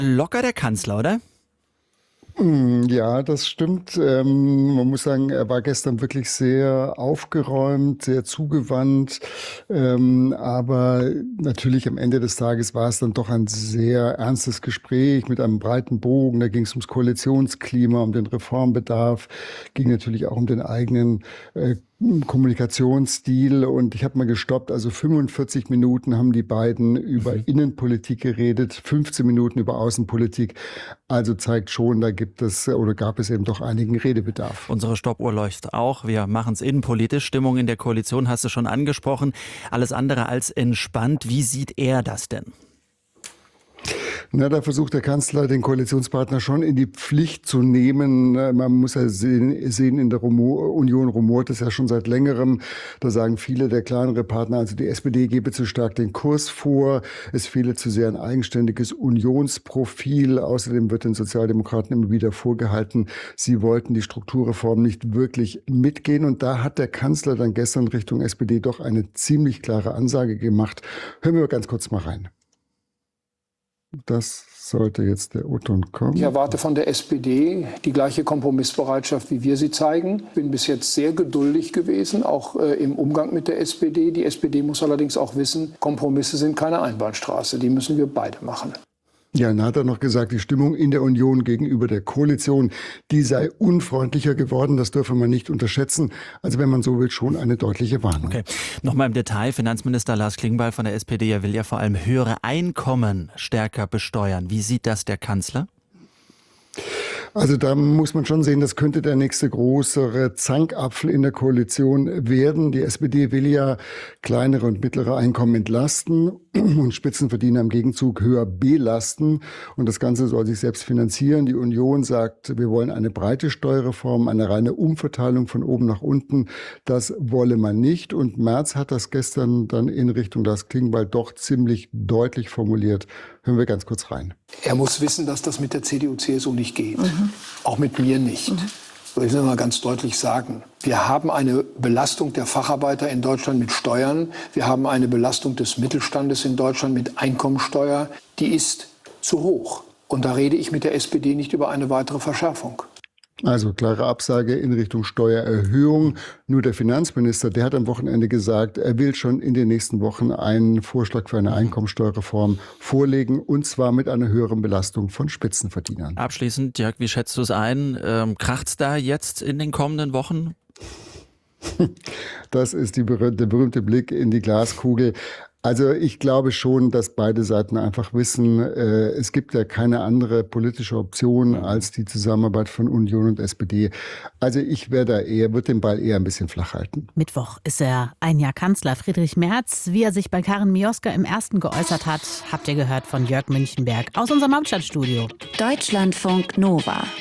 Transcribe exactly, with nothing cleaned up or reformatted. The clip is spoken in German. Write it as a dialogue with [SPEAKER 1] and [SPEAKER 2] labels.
[SPEAKER 1] Locker der Kanzler, oder?
[SPEAKER 2] Ja, das stimmt. Ähm, man muss sagen, er war gestern wirklich sehr aufgeräumt, sehr zugewandt. Ähm, aber natürlich am Ende des Tages war es dann doch ein sehr ernstes Gespräch mit einem breiten Bogen. Da ging es ums Koalitionsklima, um den Reformbedarf, ging natürlich auch um den eigenen äh, Kommunikationsstil. Und ich habe mal gestoppt, also fünfundvierzig Minuten haben die beiden über mhm. Innenpolitik geredet, fünfzehn Minuten über Außenpolitik. Also zeigt schon, da gibt es oder gab es eben doch einigen Redebedarf.
[SPEAKER 1] Unsere Stoppuhr läuft auch. Wir machen es innenpolitisch. Stimmung in der Koalition hast du schon angesprochen. Alles andere als entspannt. Wie sieht er das denn?
[SPEAKER 2] Na, da versucht der Kanzler, den Koalitionspartner schon in die Pflicht zu nehmen. Man muss ja sehen, sehen in der Rumor, Union rumort es ja schon seit längerem. Da sagen viele der kleineren Partner, also die S P D gebe zu stark den Kurs vor. Es fehle zu sehr ein eigenständiges Unionsprofil. Außerdem wird den Sozialdemokraten immer wieder vorgehalten, sie wollten die Strukturreform nicht wirklich mitgehen. Und da hat der Kanzler dann gestern Richtung S P D doch eine ziemlich klare Ansage gemacht. Hören wir ganz kurz mal rein. Das sollte jetzt der O-Ton kommen.
[SPEAKER 3] Ich erwarte von der S P D die gleiche Kompromissbereitschaft, wie wir sie zeigen. Ich bin bis jetzt sehr geduldig gewesen, auch äh, im Umgang mit der S P D. Die S P D muss allerdings auch wissen, Kompromisse sind keine Einbahnstraße. Die müssen wir beide machen.
[SPEAKER 2] Ja, dann hat er noch gesagt, die Stimmung in der Union gegenüber der Koalition, die sei unfreundlicher geworden. Das dürfe man nicht unterschätzen. Also wenn man so will, schon eine deutliche Warnung.
[SPEAKER 1] Okay. Nochmal im Detail. Finanzminister Lars Klingbeil von der S P D, er will ja vor allem höhere Einkommen stärker besteuern. Wie sieht das der Kanzler?
[SPEAKER 2] Also da muss man schon sehen, das könnte der nächste größere Zankapfel in der Koalition werden. Die S P D will ja kleinere und mittlere Einkommen entlasten und Spitzenverdiener im Gegenzug höher belasten. Und das Ganze soll sich selbst finanzieren. Die Union sagt, wir wollen eine breite Steuerreform, eine reine Umverteilung von oben nach unten. Das wolle man nicht. Und Merz hat das gestern dann in Richtung Lars Klingbeil doch ziemlich deutlich formuliert. Hören wir ganz kurz rein.
[SPEAKER 3] Er muss wissen, dass das mit der C D U C S U nicht geht. Mhm. Auch mit mir nicht. Mhm. So, ich will mal ganz deutlich sagen, wir haben eine Belastung der Facharbeiter in Deutschland mit Steuern. Wir haben eine Belastung des Mittelstandes in Deutschland mit Einkommensteuer. Die ist zu hoch. Und da rede ich mit der S P D nicht über eine weitere Verschärfung.
[SPEAKER 2] Also klare Absage in Richtung Steuererhöhung. Nur der Finanzminister, der hat am Wochenende gesagt, er will schon in den nächsten Wochen einen Vorschlag für eine Einkommensteuerreform vorlegen, und zwar mit einer höheren Belastung von Spitzenverdienern.
[SPEAKER 1] Abschließend, Jörg, wie schätzt du es ein? Ähm, kracht's da jetzt in den kommenden Wochen?
[SPEAKER 2] Das ist die, der berühmte Blick in die Glaskugel. Also ich glaube schon, dass beide Seiten einfach wissen, äh, es gibt ja keine andere politische Option als die Zusammenarbeit von Union und S P D. Also ich wäre da eher, würde den Ball eher ein bisschen flach halten.
[SPEAKER 4] Mittwoch ist er ein Jahr Kanzler. Friedrich Merz, wie er sich bei Karin Mioska im Ersten geäußert hat, habt ihr gehört von Jörg Münchenberg aus unserem Hauptstadtstudio.
[SPEAKER 5] Deutschlandfunk Nova.